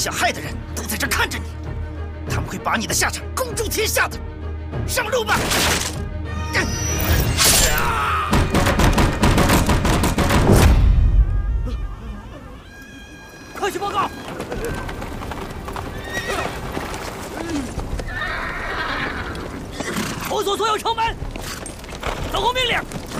想害的人都在这看着你，他们会把你的下场公诸天下的。上路吧！ 快去报告！封锁所有城门！等候命令！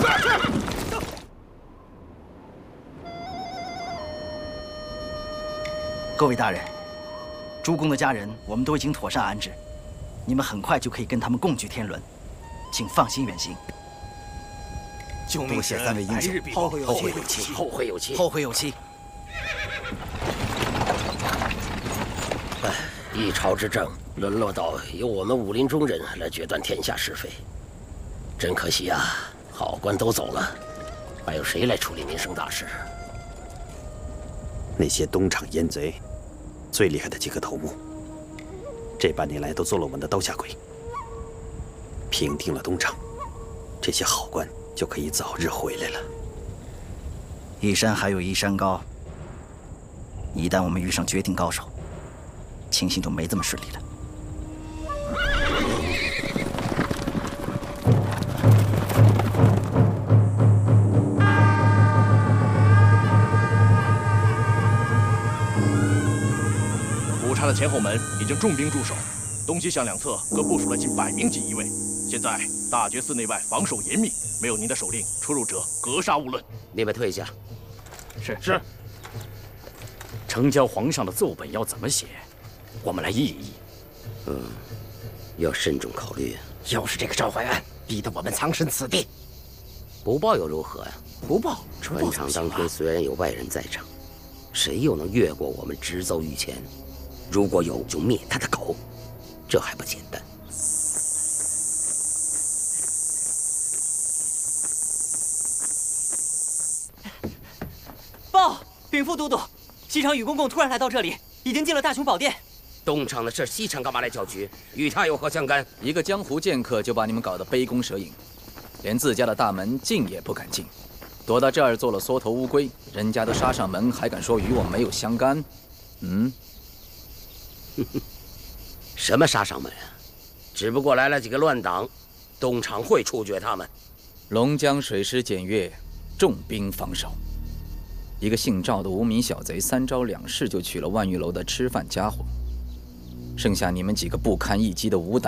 各位大人，诸公的家人我们都已经妥善安置，你们很快就可以跟他们共聚天伦，请放心远行。 多谢3位英雄， 后会有期， 后会有期， 后会有期。 一朝之政沦落到由我们武林中人来决断天下是非，真可惜啊！好官都走了，还有谁来处理民生大事？ 那些东厂阉贼，最厉害的几个头目，这半年来都做了我们的刀下鬼。平定了东厂，这些好官就可以早日回来了。 一山还有一山高，一旦我们遇上绝顶高手，情形就没这么顺利了。 五岔的前后门已经重兵驻守，东西向两侧各部署了近100名锦衣卫。现在大觉寺内外防守严密，没有您的手令，出入者格杀勿论。 你们退下。 是。 呈交皇上的奏本要怎么写？我们来议一议。 要慎重考虑。 又是这个赵怀安，逼得我们藏身此地。 不报又如何呀？ 不报， 传场当天虽然有外人在场，谁又能越过我们直奏御前？如果有，就灭他的口，这还不简单？ 报，禀副都督，西厂宇公公突然来到这里，已经进了大雄宝殿。 东厂的事，西厂干嘛来搅局？与他有何相干？ 一个江湖剑客就把你们搞得杯弓蛇影，连自家的大门进也不敢进，躲到这儿做了缩头乌龟，人家都杀上门，还敢说与我没有相干？ 什么杀上门啊？只不过来了几个乱党，东厂会处决他们。 龙江水师检阅，重兵防守。一个姓赵的无名小贼3招2式就取了万玉楼的吃饭家伙，剩下你们几个不堪一击的无胆